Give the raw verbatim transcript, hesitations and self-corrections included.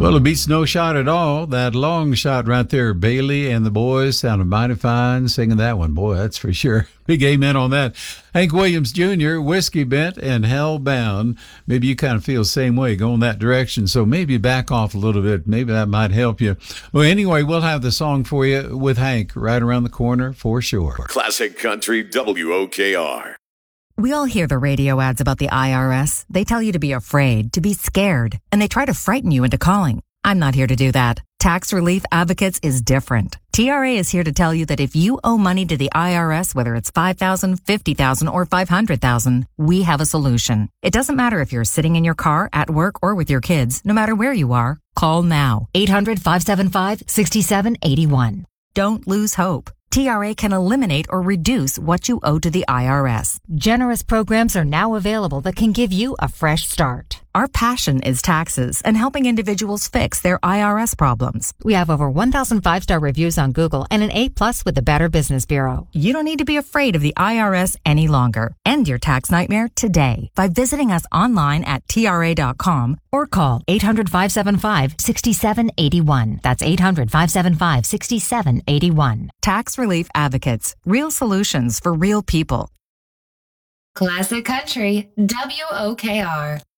Well, it beats no shot at all. That long shot right there, Bailey and the boys sounded mighty fine singing that one. Boy, that's for sure. Big amen on that. Hank Williams Junior, Whiskey Bent and Hellbound. Maybe you kind of feel the same way, going that direction. So maybe back off a little bit. Maybe that might help you. Well, anyway, we'll have the song for you with Hank right around the corner for sure. Classic Country W O K R. We all hear the radio ads about the I R S. They tell you to be afraid, to be scared, and they try to frighten you into calling. I'm not here to do that. Tax Relief Advocates is different. T R A is here to tell you that if you owe money to the I R S, whether it's five thousand dollars, fifty thousand dollars, or five hundred thousand dollars, we have a solution. It doesn't matter if you're sitting in your car, at work, or with your kids. No matter where you are, call now. eight hundred, five seven five, six seven eight one. Don't lose hope. T R A can eliminate or reduce what you owe to the I R S. Generous programs are now available that can give you a fresh start. Our passion is taxes and helping individuals fix their I R S problems. We have over one thousand five-star reviews on Google and an A plus with the Better Business Bureau. You don't need to be afraid of the I R S any longer. End your tax nightmare today by visiting us online at T R A dot com or call eight hundred, five seven five, six seven eight one. That's eight hundred, five seven five, six seven eight one. Tax Relief Advocates. Real solutions for real people. Classic Country W O K R.